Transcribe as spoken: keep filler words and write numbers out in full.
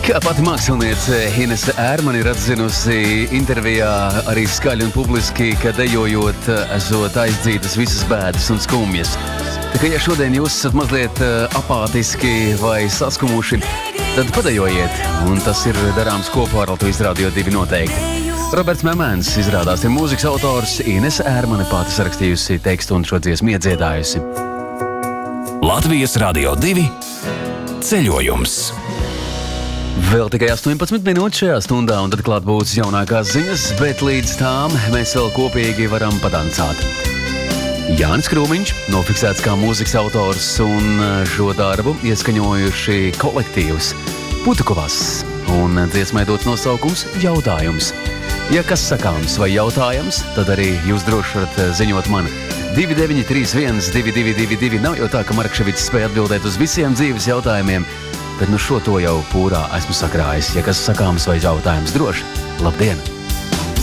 Kā pati māksliniece Inese Ērmane ir atzinusi intervijā arī skaļi un publiski, ka dejojot esot aizdzītas visas bēdas un skumjas. Tā kā ja šodien jūs esat mazliet apātiski vai saskumuši, tad padejojiet, un tas ir darāms kopā ar Latvijas Radio divi noteikti. Roberts Memēns izrādās ir mūzikas autors, Inese Ērmane pati sarakstījusi tekstu un šo dziesmu iedziedājusi. Latvijas Radio divi ceļojums. Vēl tikai astoņpadsmit minūtes šajā stundā, un tad klāt būs jaunākās ziņas, bet līdz tām mēs vēl kopīgi varam padancāt. Jānis Krūmiņš nofiksēts kā mūzikas autors, un šo darbu ieskaņojuši kolektīvs Putukovas, un dziesmai dots nosaukums Jautājums. Ja kas sakāms vai jautājums, tad arī jūs droši varat ziņot man. divi deviņi trīs viens divi divi divi divi nav jau tā, ka Markševics spēja atbildēt uz visiem dzīves jautājumiem, bet nu šo to jau pūrā esmu sakrājis. Ja kas sakāms vai jautājums droši, labdien!